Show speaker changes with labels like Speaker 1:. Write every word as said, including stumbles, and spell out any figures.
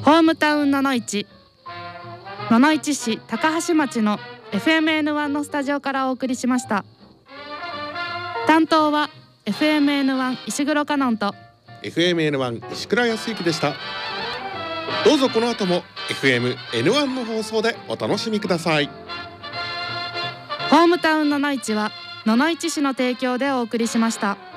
Speaker 1: ホームタウンののいち、野々市市高橋町の エフエムエヌワン のスタジオからお送りしました。担当は エフエムエヌワン 石黒かのんと
Speaker 2: エフエムエヌワン 石倉康之でした。どうぞこの後も エフエムエヌワン の放送でお楽しみください。
Speaker 1: ホームタウンののいちは野々市市の提供でお送りしました。